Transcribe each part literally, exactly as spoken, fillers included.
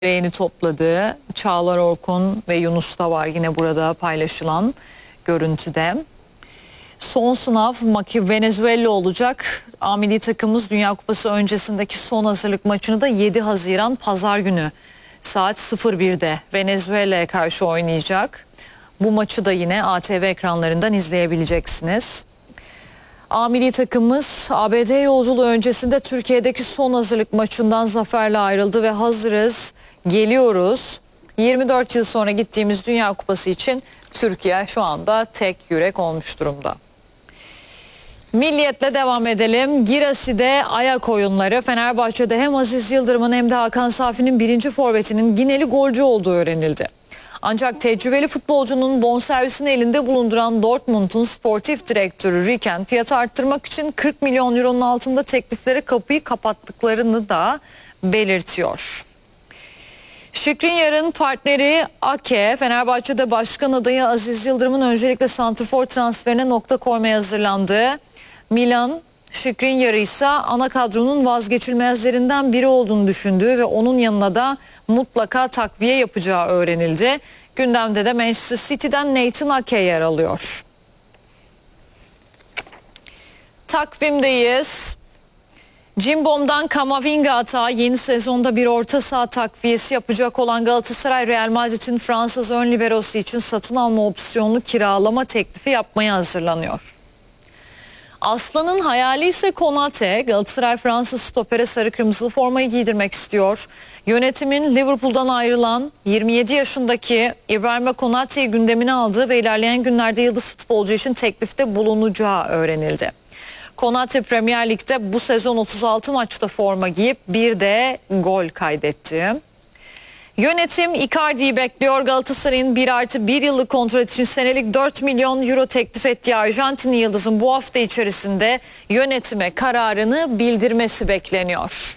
Yeni topladığı Çağlar Orkun ve Yunus da var yine burada paylaşılan görüntüde. Son sınav Maki Venezuela olacak. A milli takımımız Dünya Kupası öncesindeki son hazırlık maçını da yedi Haziran Pazar günü saat sıfır birde Venezuela'ya karşı oynayacak. Bu maçı da yine A T V ekranlarından izleyebileceksiniz. A milli takımımız A B D yolculuğu öncesinde Türkiye'deki son hazırlık maçından zaferle ayrıldı ve hazırız, geliyoruz. yirmi dört yıl sonra gittiğimiz Dünya Kupası için Türkiye şu anda tek yürek olmuş durumda. Milliyetle devam edelim. Girasi'de ayak oyunları. Fenerbahçe'de hem Aziz Yıldırım'ın hem de Hakan Safi'nin birinci forvetinin Gineli golcü olduğu öğrenildi. Ancak tecrübeli futbolcunun bonservisini elinde bulunduran Dortmund'un sportif direktörü Riken fiyatı arttırmak için kırk milyon euronun altında tekliflere kapıyı kapattıklarını da belirtiyor. Skriniar'ın partneri Ake, Fenerbahçe'de başkan adayı Aziz Yıldırım'ın öncelikle santrfor transferine nokta koymaya hazırlandığı Milan, Skriniar'ı ise ana kadronun vazgeçilmezlerinden biri olduğunu düşündüğü ve onun yanına da mutlaka takviye yapacağı öğrenildi. Gündemde de Manchester City'den Nathan Ake yer alıyor. Takvimdeyiz. Cimbom'dan Kamavinga atağı, yeni sezonda bir orta saha takviyesi yapacak olan Galatasaray, Real Madrid'in Fransız ön liberosu için satın alma opsiyonlu kiralama teklifi yapmaya hazırlanıyor. Aslan'ın hayali ise Konate. Galatasaray Fransız stopere sarı kırmızılı formayı giydirmek istiyor. Yönetimin Liverpool'dan ayrılan yirmi yedi yaşındaki İbrahim Konate'yi gündemine aldığı ve ilerleyen günlerde yıldız futbolcu için teklifte bulunacağı öğrenildi. Konate Premier Lig'de bu sezon otuz altı maçta forma giyip bir de gol kaydetti. Yönetim Icardi'yi bekliyor. Galatasaray'ın bir artı bir yıllık kontrat için senelik dört milyon euro teklif ettiği Arjantinli yıldızın bu hafta içerisinde yönetime kararını bildirmesi bekleniyor.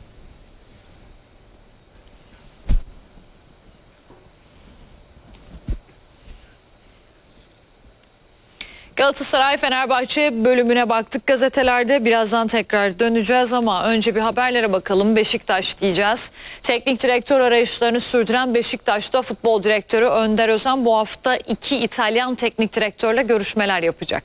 Galatasaray Fenerbahçe bölümüne baktık gazetelerde, birazdan tekrar döneceğiz ama önce bir haberlere bakalım. Beşiktaş diyeceğiz. Teknik direktör arayışlarını sürdüren Beşiktaş'ta futbol direktörü Önder Özen bu hafta iki İtalyan teknik direktörle görüşmeler yapacak.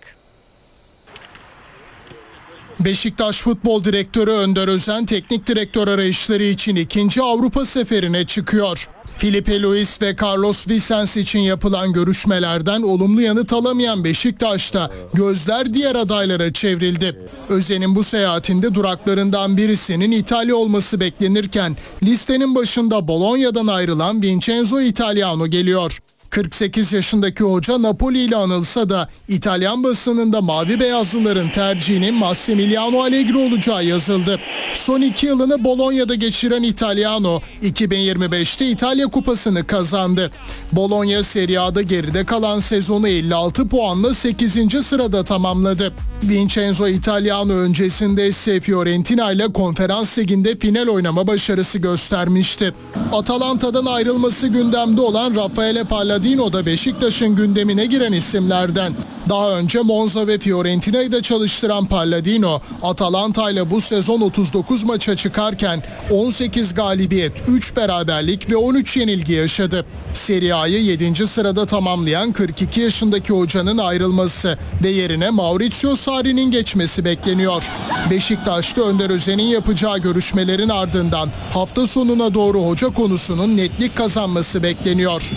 Beşiktaş Futbol Direktörü Önder Özen teknik direktör arayışları için ikinci Avrupa seferine çıkıyor. Filipe Luis ve Carlos Vicens için yapılan görüşmelerden olumlu yanıt alamayan Beşiktaş'ta gözler diğer adaylara çevrildi. Özen'in bu seyahatinde duraklarından birisinin İtalya olması beklenirken listenin başında Bologna'dan ayrılan Vincenzo Italiano geliyor. kırk sekiz yaşındaki hoca Napoli ile anılsa da İtalyan basınında mavi beyazlıların tercihinin Massimiliano Allegri olacağı yazıldı. Son iki yılını Bologna'da geçiren Italiano iki bin yirmi beşte İtalya Kupası'nı kazandı. Bologna Serie A'da geride kalan sezonu elli altı puanla sekizinci sırada tamamladı. Vincenzo Italiano öncesinde ise Fiorentina ile Konferans Ligi'nde final oynama başarısı göstermişti. Atalanta'dan ayrılması gündemde olan Raffaele Palladino da Beşiktaş'ın gündemine giren isimlerden. Daha önce Monza ve Fiorentina'yı da çalıştıran Palladino, Atalanta ile bu sezon otuz dokuz maça çıkarken on sekiz galibiyet, üç beraberlik ve on üç yenilgi yaşadı. Serie A'yı yedinci sırada tamamlayan kırk iki yaşındaki hocanın ayrılması ve yerine Maurizio Sarri'nin geçmesi bekleniyor. Beşiktaş'ta Önder Özen'in yapacağı görüşmelerin ardından hafta sonuna doğru hoca konusunun netlik kazanması bekleniyor.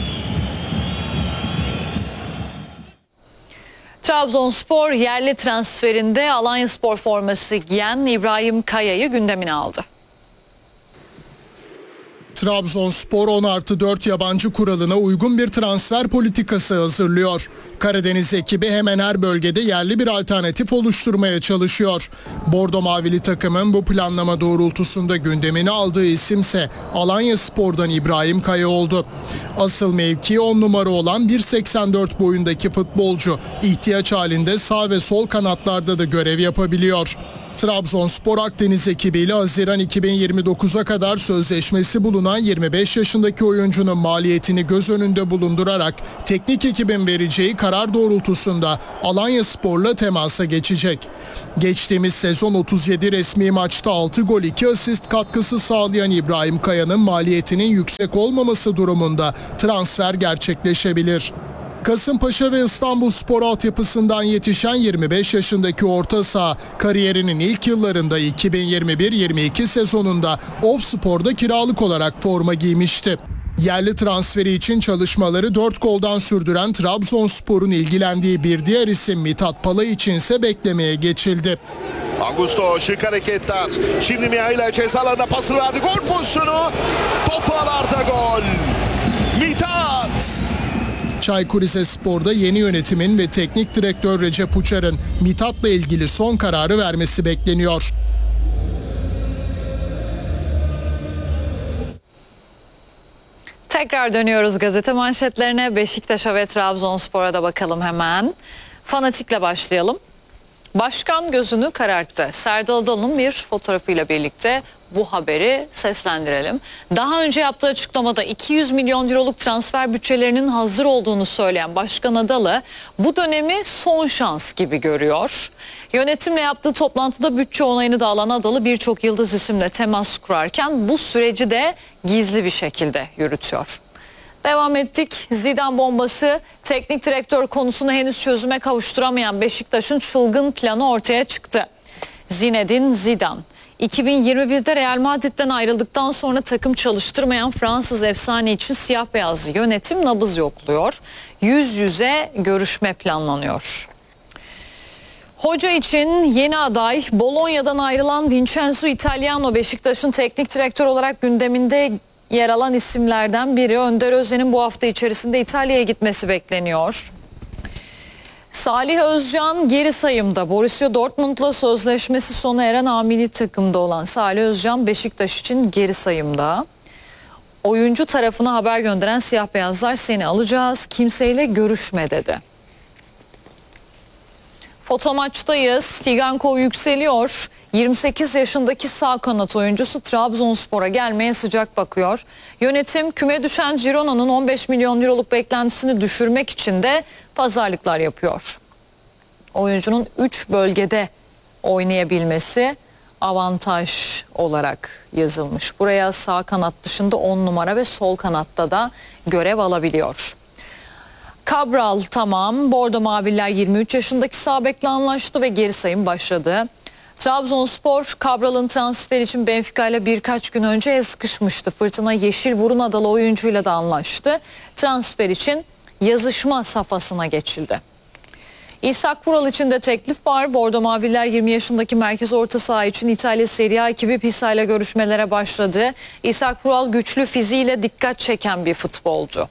Trabzonspor yerli transferinde Alanyaspor forması giyen İbrahim Kaya'yı gündemine aldı. Trabzonspor on artı dört yabancı kuralına uygun bir transfer politikası hazırlıyor. Karadeniz ekibi hemen her bölgede yerli bir alternatif oluşturmaya çalışıyor. Bordo Mavili takımın bu planlama doğrultusunda gündemine aldığı isimse Alanyaspor'dan İbrahim Kaya oldu. Asıl mevki on numara olan bir seksen dört boyundaki futbolcu ihtiyaç halinde sağ ve sol kanatlarda da görev yapabiliyor. Trabzonspor Akdeniz ekibiyle Haziran iki bin yirmi dokuza kadar sözleşmesi bulunan yirmi beş yaşındaki oyuncunun maliyetini göz önünde bulundurarak teknik ekibin vereceği karar doğrultusunda Alanyaspor'la temasa geçecek. Geçtiğimiz sezon otuz yedi resmi maçta altı gol iki asist katkısı sağlayan İbrahim Kaya'nın maliyetinin yüksek olmaması durumunda transfer gerçekleşebilir. Kasımpaşa ve İstanbulspor altyapısından yetişen yirmi beş yaşındaki orta saha kariyerinin ilk yıllarında iki bin yirmi bir yirmi iki sezonunda Ovspor'da kiralık olarak forma giymişti. Yerli transferi için çalışmaları dört goldan sürdüren Trabzonspor'un ilgilendiği bir diğer isim Mithat Palay içinse beklemeye geçildi. Augusto şık hareketler. Şimdi Mihail'e ceza alanına pasını verdi. Gol pozisyonu. Topu ağlarda gol. Mithat. Çaykur Rizespor'da yeni yönetimin ve teknik direktör Recep Uçar'ın Mithat'la ilgili son kararı vermesi bekleniyor. Tekrar dönüyoruz gazete manşetlerine. Beşiktaş'a ve Trabzonspor'a da bakalım hemen. Fanatik'le başlayalım. Başkan gözünü kararttı. Serdal Adalı'nın bir fotoğrafıyla birlikte bu haberi seslendirelim. Daha önce yaptığı açıklamada iki yüz milyon euroluk transfer bütçelerinin hazır olduğunu söyleyen Başkan Adalı bu dönemi son şans gibi görüyor. Yönetimle yaptığı toplantıda bütçe onayını da alan Adalı birçok yıldız isimle temas kurarken bu süreci de gizli bir şekilde yürütüyor. Devam ettik. Zidane bombası, teknik direktör konusunu henüz çözüme kavuşturamayan Beşiktaş'ın çılgın planı ortaya çıktı. Zinedine Zidane, iki bin yirmi birde Real Madrid'den ayrıldıktan sonra takım çalıştırmayan Fransız efsane için siyah beyazlı yönetim nabız yokluyor. Yüz yüze görüşme planlanıyor. Hoca için yeni aday Bologna'dan ayrılan Vincenzo Italiano Beşiktaş'ın teknik direktör olarak gündeminde yer alan isimlerden biri. Önder Özen'in bu hafta içerisinde İtalya'ya gitmesi bekleniyor. Salih Özcan geri sayımda. Borussia Dortmund'la sözleşmesi sona eren A milli takımda olan Salih Özcan Beşiktaş için geri sayımda. Oyuncu tarafına haber gönderen siyah beyazlar seni alacağız, kimseyle görüşme dedi. Foto maçtayız. Tigankov yükseliyor. yirmi sekiz yaşındaki sağ kanat oyuncusu Trabzonspor'a gelmeye sıcak bakıyor. Yönetim küme düşen Girona'nın on beş milyon euroluk beklentisini düşürmek için de pazarlıklar yapıyor. Oyuncunun üç bölgede oynayabilmesi avantaj olarak yazılmış. Buraya sağ kanat dışında on numara ve sol kanatta da görev alabiliyor. Cabral tamam. Bordo Maviller yirmi üç yaşındaki sağ bekle anlaştı ve geri sayım başladı. Trabzonspor Cabral'ın transfer için Benfica ile birkaç gün önce el sıkışmıştı. Fırtına Yeşilburun adalı oyuncuyla da anlaştı. Transfer için yazışma safhasına geçildi. İshak Vural için de teklif var. Bordo Maviller yirmi yaşındaki merkez orta saha için İtalya Serie A ekibi Pisa ile görüşmelere başladı. İshak Vural güçlü fiziğiyle dikkat çeken bir futbolcu.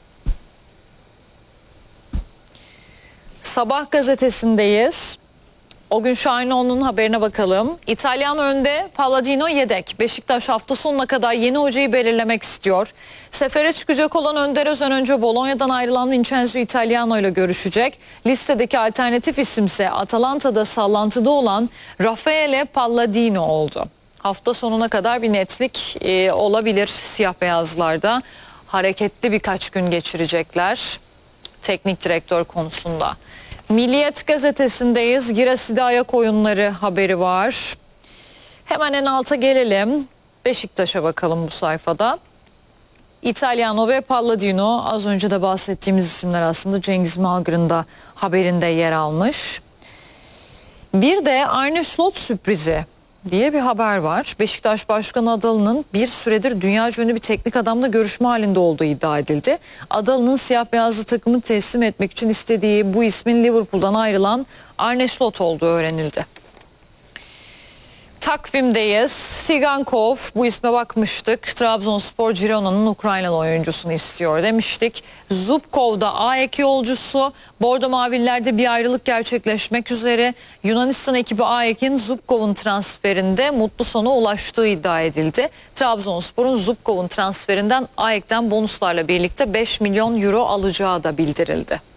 Sabah gazetesindeyiz. O gün Şahinoğlu'nun haberine bakalım. İtalyan önde, Palladino yedek. Beşiktaş hafta sonuna kadar yeni hocayı belirlemek istiyor. Sefere çıkacak olan Önder Özen önce Bologna'dan ayrılan Vincenzo Italiano ile görüşecek. Listedeki alternatif isimse Atalanta'da sallantıda olan Raffaele Palladino oldu. Hafta sonuna kadar bir netlik e, olabilir siyah beyazlarda. Hareketli birkaç gün geçirecekler teknik direktör konusunda. Milliyet gazetesindeyiz. Girasi'de ayak oyunları haberi var. Hemen en alta gelelim. Beşiktaş'a bakalım bu sayfada. Italiano ve Palladino, az önce de bahsettiğimiz isimler aslında Cengiz Malgır'ın da haberinde yer almış. Bir de Arne Slot sürprizi diye bir haber var. Beşiktaş Başkanı Adalı'nın bir süredir dünyaca ünlü bir teknik adamla görüşme halinde olduğu iddia edildi. Adalı'nın siyah beyazlı takımı teslim etmek için istediği bu ismin Liverpool'dan ayrılan Arne Slot olduğu öğrenildi. Takvimdeyiz. Tigankov, bu isme bakmıştık. Trabzonspor Girona'nın Ukraynalı oyuncusunu istiyor demiştik. Zubkov da A E K yolcusu. Bordo Mavillerde bir ayrılık gerçekleşmek üzere. Yunanistan ekibi A E K'in Zubkov'un transferinde mutlu sona ulaştığı iddia edildi. Trabzonspor'un Zubkov'un transferinden A E K'ten bonuslarla birlikte beş milyon euro alacağı da bildirildi.